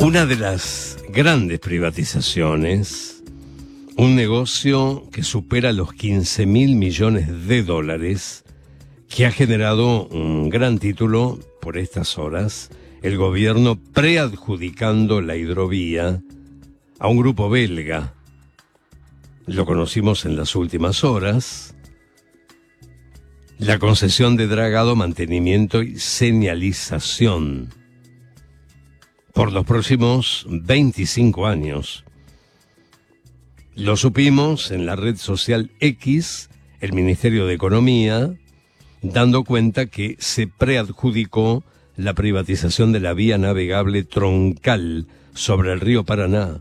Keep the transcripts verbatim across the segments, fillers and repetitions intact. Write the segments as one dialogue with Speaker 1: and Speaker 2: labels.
Speaker 1: Una de las grandes privatizaciones, un negocio que supera los quince mil millones de dólares, que ha generado un gran título por estas horas, el gobierno preadjudicando la hidrovía a un grupo belga. Lo conocimos en las últimas horas. La concesión de dragado, mantenimiento y señalización por los próximos veinticinco años. Lo supimos en la red social X, el Ministerio de Economía, dando cuenta que se preadjudicó la privatización de la vía navegable troncal sobre el río Paraná.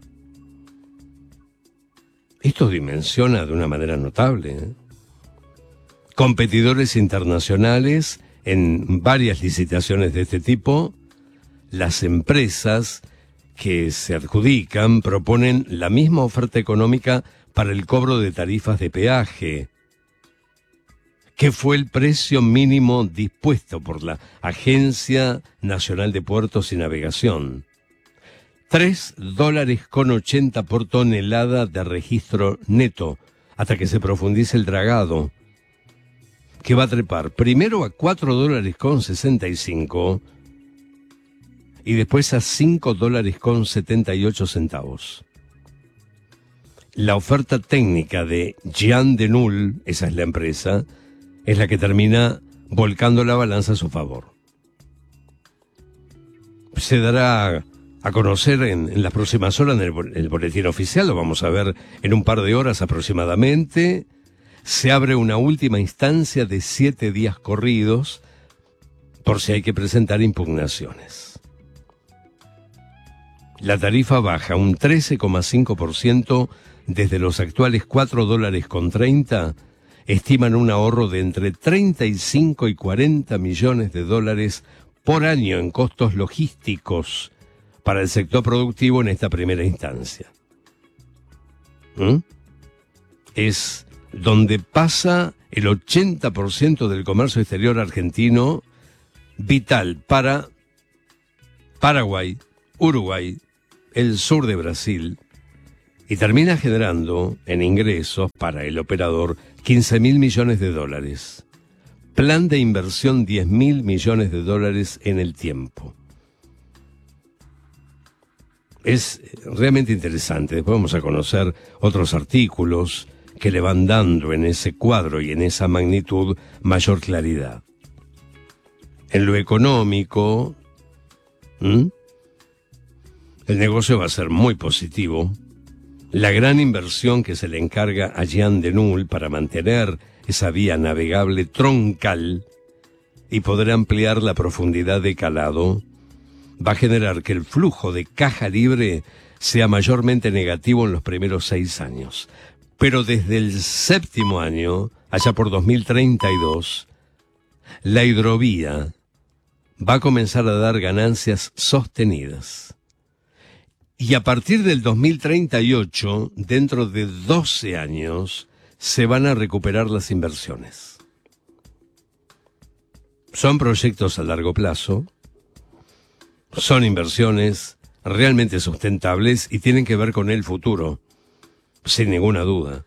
Speaker 1: Esto dimensiona de una manera notable, ¿eh? Competidores internacionales en varias licitaciones de este tipo. Las empresas que se adjudican proponen la misma oferta económica para el cobro de tarifas de peaje, que fue el precio mínimo dispuesto por la Agencia Nacional de Puertos y Navegación. Tres dólares con ochenta por tonelada de registro neto, hasta que se profundice el dragado, que va a trepar primero a cuatro dólares con sesenta y cinco y después a cinco dólares con setenta y ocho centavos. La oferta técnica de Jean Denul, esa es la empresa, es la que termina volcando la balanza a su favor. Se dará a conocer en, en las próximas horas en el, el boletín oficial, lo vamos a ver en un par de horas aproximadamente. Se abre una última instancia de siete días corridos por si hay que presentar impugnaciones. La tarifa baja un trece coma cinco por ciento desde los actuales cuatro dólares con treinta. Estiman un ahorro de entre treinta y cinco y cuarenta millones de dólares por año en costos logísticos para el sector productivo en esta primera instancia. ¿Mm? Es donde pasa el ochenta por ciento del comercio exterior argentino, vital para Paraguay, Uruguay, el sur de Brasil, y termina generando en ingresos para el operador quince mil millones de dólares. Plan de inversión diez mil millones de dólares en el tiempo. Es realmente interesante. Después vamos a conocer otros artículos que le van dando en ese cuadro y en esa magnitud mayor claridad. En lo económico, ¿m? el negocio va a ser muy positivo. La gran inversión que se le encarga a Jean Denul para mantener esa vía navegable troncal y poder ampliar la profundidad de calado va a generar que el flujo de caja libre sea mayormente negativo en los primeros seis años. Pero desde el séptimo año, allá por dos mil treinta y dos, la hidrovía va a comenzar a dar ganancias sostenidas. Y a partir del dos mil treinta y ocho, dentro de doce años, se van a recuperar las inversiones. Son proyectos a largo plazo, son inversiones realmente sustentables y tienen que ver con el futuro, sin ninguna duda.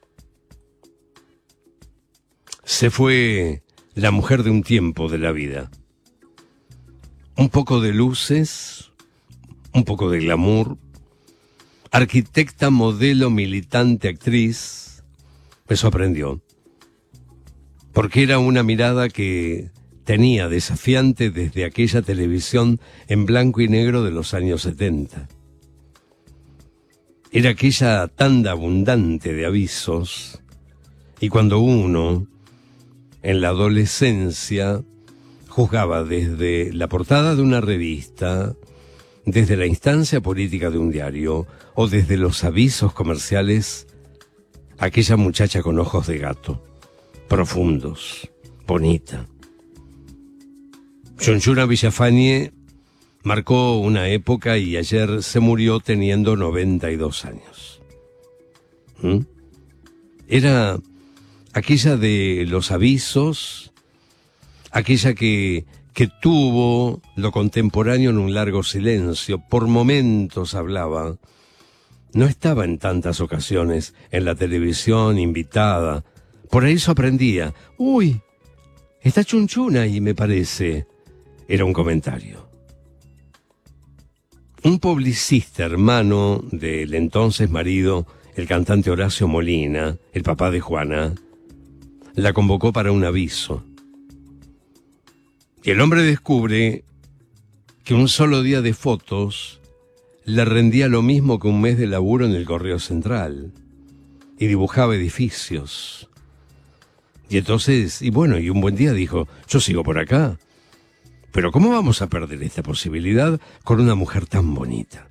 Speaker 1: Se fue la mujer de un tiempo de la vida. Un poco de luces, un poco de glamour, arquitecta, modelo, militante, actriz. Eso aprendió. Porque era una mirada que tenía desafiante desde aquella televisión en blanco y negro de los años setenta. Era aquella tanda abundante de avisos, y cuando uno, en la adolescencia, juzgaba desde la portada de una revista, desde la instancia política de un diario, o desde los avisos comerciales, aquella muchacha con ojos de gato, profundos, bonita. Yunjuna Villafañe marcó una época y ayer se murió teniendo noventa y dos años. ¿Mm? Era aquella de los avisos, aquella que, que tuvo lo contemporáneo en un largo silencio. Por momentos hablaba. No estaba en tantas ocasiones en la televisión, invitada. Por eso aprendía. Uy, está Chunchuna ahí, me parece. Era un comentario. Un publicista hermano del entonces marido, el cantante Horacio Molina, el papá de Juana, la convocó para un aviso. Y el hombre descubre que un solo día de fotos le rendía lo mismo que un mes de laburo en el Correo Central. Y dibujaba edificios. Y entonces, y bueno, y un buen día dijo, yo sigo por acá. Pero ¿cómo vamos a perder esta posibilidad con una mujer tan bonita?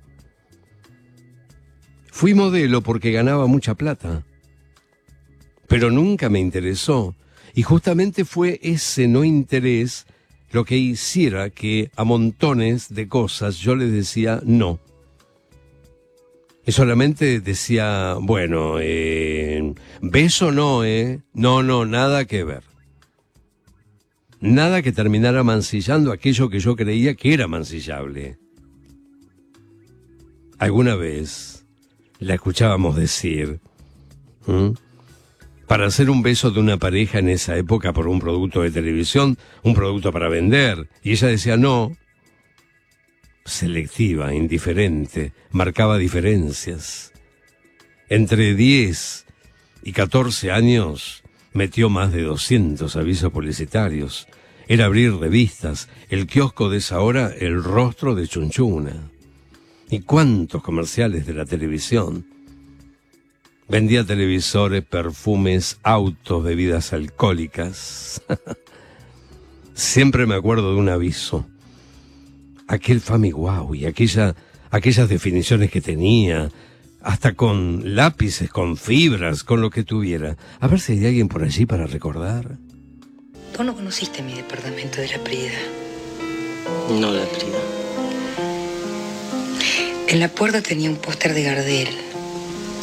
Speaker 1: Fui modelo porque ganaba mucha plata. Pero nunca me interesó. Y justamente fue ese no interés lo que hiciera que a montones de cosas yo les decía no. Y solamente decía, bueno, eh, beso no, ¿eh? No, no, nada que ver. Nada que terminara mancillando aquello que yo creía que era mancillable. Alguna vez la escuchábamos decir, ¿Mm? para hacer un beso de una pareja en esa época por un producto de televisión, un producto para vender, y ella decía no. Selectiva, indiferente, marcaba diferencias. Entre diez y catorce años metió más de doscientos avisos publicitarios. Era abrir revistas, el kiosco de esa hora, el rostro de Chunchuna. ¿Y cuántos comerciales de la televisión? Vendía televisores, perfumes, autos, bebidas alcohólicas. Siempre me acuerdo de un aviso. Aquel Famiguau y aquella, aquellas definiciones que tenía, hasta con lápices, con fibras, con lo que tuviera. A ver si hay alguien por allí para recordar.
Speaker 2: Vos no conociste mi departamento de La Prida.
Speaker 3: No, La Prida.
Speaker 2: En la puerta tenía un póster de Gardel.